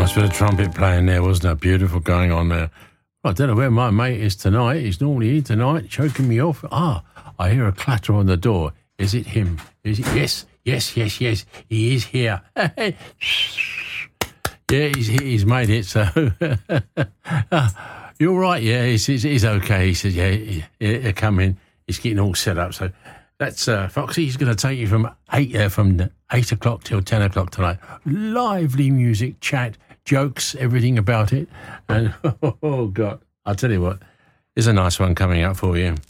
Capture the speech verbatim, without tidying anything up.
Nice bit of trumpet playing there, wasn't it? Beautiful going on there. I don't know where my mate is tonight. He's normally here tonight, choking me off. Ah, I hear a clatter on the door. Is it him? Is it? Yes, yes, yes, yes. He is here. Yeah, he's he's made it. So you're right. Yeah, he's, he's, he's okay. He says, yeah, he, he'll come in. He's getting all set up. So that's uh, Foxy. He's going to take you from eight uh, from eight o'clock till ten o'clock tonight. Lively music, chat, jokes, everything about it. And oh God, I'll tell you what, there's a nice one coming up for you.